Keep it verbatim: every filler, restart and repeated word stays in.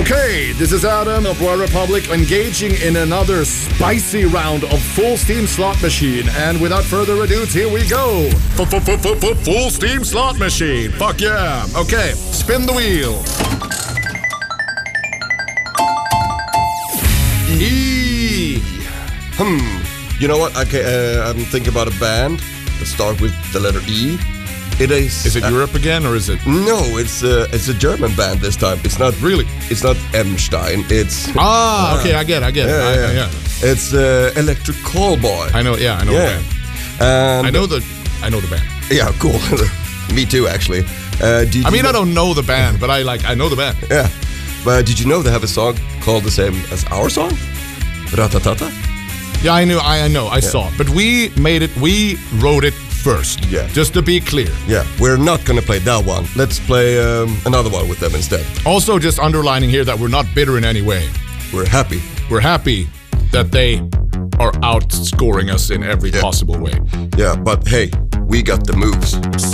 Okay, this is Adam of Royal Republic engaging in another spicy round of Full Steam Slot Machine. And without further ado, here we go. Full Steam Slot Machine. Fuck yeah. Okay, spin the wheel. E. Hmm. You know what? Okay, uh, I'm thinking about a band that starts with the letter E. It is. Is it uh, Europe again, or is it? No, it's uh, it's a German band this time. It's not Really? It's not Emstein. It's Ah, okay, I get it, I get it. yeah, I, yeah. I, yeah. It's uh, Electric Callboy. I know, yeah, I know Yeah. the band. And I know the, I know the band. Yeah, cool. Me too, actually. Uh, did I you mean, know, I don't know the band, but I like, I know the band. Yeah, but did you know they have a song called the same as our song? Ratatata. Yeah, I knew, I, I know, I saw it. But we made it, we wrote it first. Yeah. Just to be clear. Yeah, we're not gonna play that one. Let's play um, another one with them instead. Also, just underlining here that we're not bitter in any way. We're happy. We're happy that they are outscoring us in every Yeah. possible way. Yeah, but hey, we got the moves.